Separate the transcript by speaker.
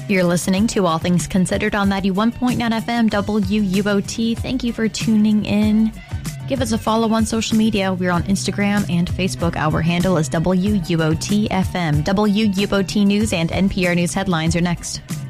Speaker 1: You're listening to All Things Considered on 91.9 FM WUOT. Thank you for tuning in. Give us a follow on social media. We're on Instagram and Facebook. Our handle is WUOT FM. WUOT News and NPR News headlines are next.